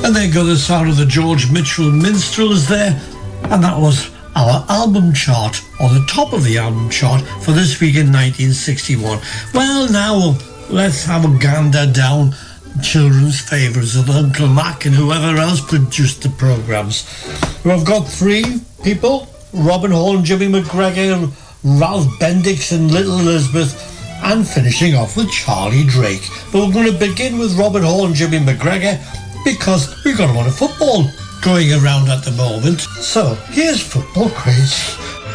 And there go the sound of the George Mitchell Minstrels there. And that was our album chart, or the top of the album chart for this week in 1961. Well, now let's have a gander down children's favourites of Uncle Mac and whoever else produced the programmes. We've got three people, Robin Hall and Jimmy McGregor and Ralph Bendix and Little Elizabeth, and finishing off with Charlie Drake. But we're going to begin with Robin Hall and Jimmy McGregor because we've got a lot of football going around at the moment. So here's Football Quiz.